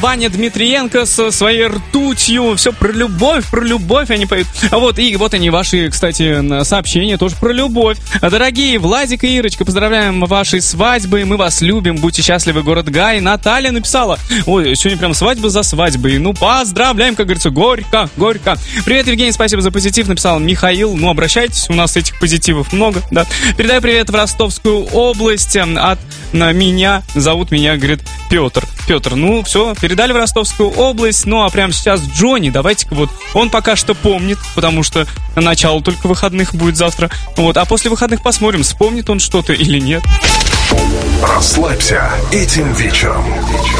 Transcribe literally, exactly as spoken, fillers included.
Ваня Дмитриенко со своей ртутью. Все про любовь, про любовь они поют. А вот, и вот они, ваши, кстати, сообщения тоже про любовь. Дорогие Владик и Ирочка, поздравляем вашей свадьбы. Мы вас любим, будьте счастливы, город Гай. Наталья написала: ой, сегодня прям свадьба за свадьбой. Ну, поздравляем, как говорится, горько, горько. Привет, Евгений, спасибо за позитив, написал Михаил. Ну, обращайтесь, у нас этих позитивов много, да. Передаю привет в Ростовскую область от меня. Зовут меня, говорит, Петр. Петр, ну, все, передали в Ростовскую область. Ну, а прямо сейчас Джонни, давайте-ка вот, он пока что помнит, потому что начало только выходных будет завтра. Вот, а после выходных посмотрим, вспомнит он что-то или нет. Расслабься этим вечером.